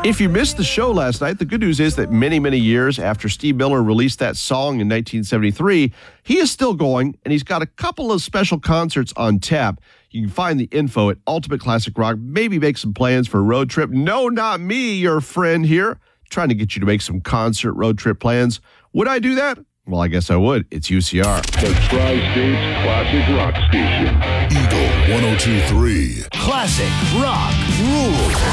If you missed the show last night, the good news is that many, many years after Steve Miller released that song in 1973, he is still going, and he's got a couple of special concerts on tap. You can find the info at Ultimate Classic Rock. Maybe make some plans for a road trip. No, not me, your friend here, trying to get you to make some concert road trip plans. Would I do that? Well, I guess I would. It's UCR. The Tri-States Classic Rock Station. Eagle 102.3. Classic rock rules.